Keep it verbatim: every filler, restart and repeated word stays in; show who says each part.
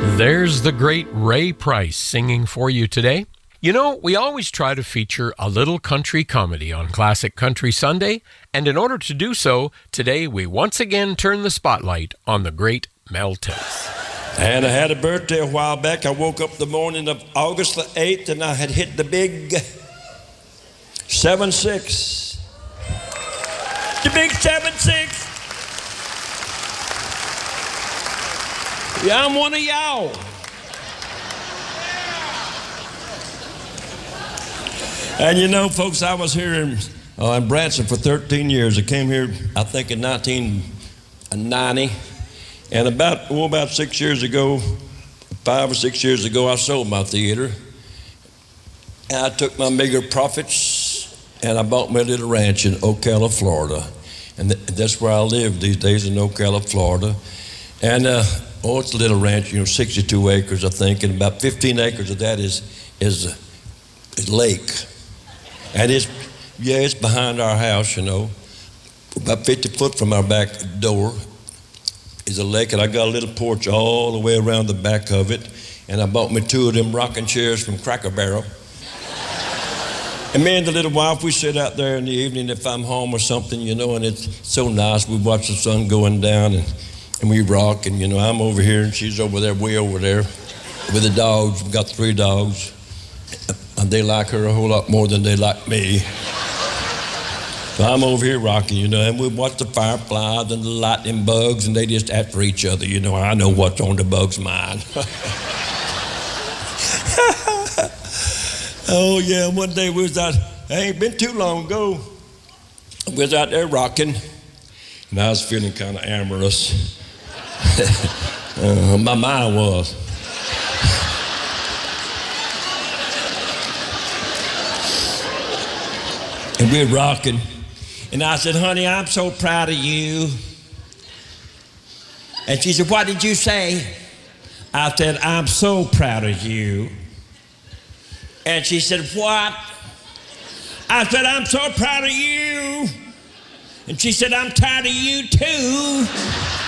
Speaker 1: There's the great Ray Price singing for you today. You know, we always try to feature a little country comedy on Classic Country Sunday, and in order to do so, today we once again turn the spotlight on the great Mel Tillis.
Speaker 2: And I had a birthday a while back. I woke up the morning of August the eighth, and I had hit the big seven six. The big seven six. Yeah, I'm one of y'all. And you know, folks, I was here in, uh, in Branson for thirteen years. I came here, I think, in nineteen ninety. And about, oh, about six years ago, five or six years ago, I sold my theater. And I took my meager profits, and I bought me a little ranch in Ocala, Florida. And th- that's where I live these days, in Ocala, Florida. And, uh, oh, it's a little ranch, you know, sixty-two acres, I think, and about fifteen acres of that is is, uh, is lake. And it's, yeah, it's behind our house, you know. About fifty foot from our back door is a lake, and I got a little porch all the way around the back of it. And I bought me two of them rocking chairs from Cracker Barrel. And me and the little wife, we sit out there in the evening if I'm home or something, you know, and it's so nice. We watch the sun going down, and, and we rock, and, you know, I'm over here, and she's over there, way over there, with the dogs. We've got three dogs, and they like her a whole lot more than they like me. So I'm over here rocking, you know, and we watch the fireflies and the lightning bugs, and they just after each other, you know. I know what's on the bug's mind. Oh, yeah, one day we was out, it ain't been too long ago, we was out there rocking, and I was feeling kind of amorous. uh, my mind was. And we were rocking. And I said, honey, I'm so proud of you. And she said, what did you say? I said, I'm so proud of you. And she said, what? I said, I'm so proud of you. And she said, I'm tired of you too.